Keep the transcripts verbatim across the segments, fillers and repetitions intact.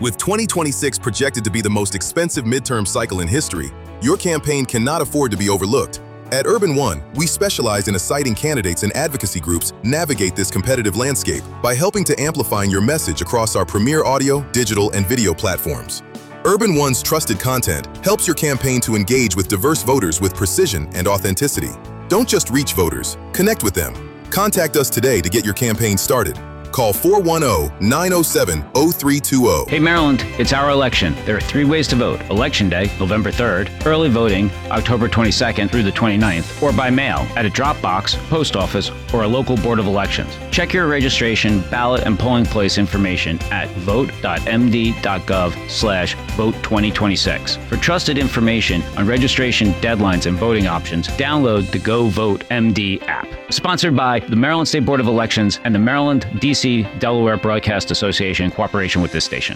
With twenty twenty-six projected to be the most expensive midterm cycle in history, your campaign cannot afford to be overlooked. At Urban One, we specialize in assigning candidates and advocacy groups navigate this competitive landscape by helping to amplify your message across our premier audio, digital, and video platforms. Urban One's trusted content helps your campaign to engage with diverse voters with precision and authenticity. Don't just reach voters, connect with them. Contact us today to get your campaign started. Call four one zero, nine zero seven, zero three two zero. Hey Maryland, it's our election. There are three ways to vote. Election Day, November third, early voting, October twenty-second through the twenty-ninth, or by mail at a drop box, post office, or a local board of elections. Check your registration, ballot, and polling place information at vote.md.gov slash vote 2026. For trusted information on registration, deadlines, and voting options, download the Go Vote M D app. Sponsored by the Maryland State Board of Elections and the Maryland, D C, Delaware Broadcast Association in cooperation with this station.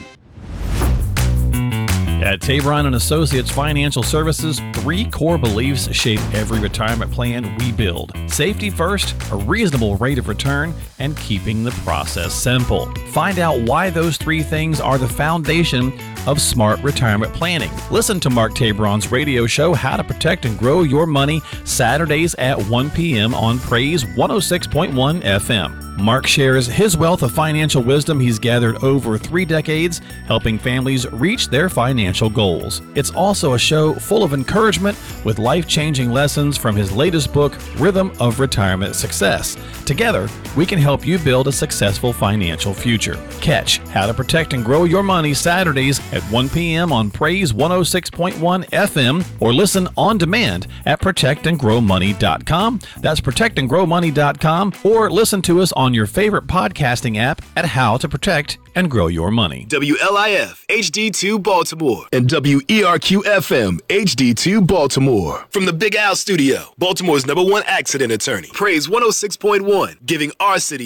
At Tabron and Associates Financial Services, three core beliefs shape every retirement plan we build. Safety first, a reasonable rate of return, and keeping the process simple. Find out why those three things are the foundation of smart retirement planning. Listen to Mark Tabron's radio show, How to Protect and Grow Your Money, Saturdays at one p.m. on Praise one oh six point one F M. Mark shares his wealth of financial wisdom he's gathered over three decades, helping families reach their financial goals. It's also a show full of encouragement with life-changing lessons from his latest book, Rhythm of Retirement Success. Together, we can help you build a successful financial future. Catch How to Protect and Grow Your Money Saturdays at one p.m. on Praise one oh six point one F M, or listen on demand at protect and grow money dot com. That's protect and grow money dot com, or listen to us on your favorite podcasting app at How to Protect and Grow Your Money. W L I F H D two Baltimore and W E R Q F M H D two Baltimore. From the Big Al Studio, Baltimore's number one accident attorney. Praise one oh six point one, giving our city